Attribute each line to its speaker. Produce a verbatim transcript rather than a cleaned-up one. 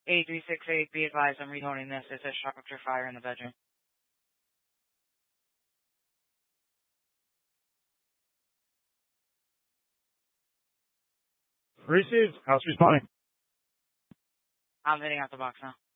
Speaker 1: eight three six eight, be advised I'm recording this. It says structure fire in the bedroom.
Speaker 2: Received. House responding.
Speaker 1: I'm hitting out the box now.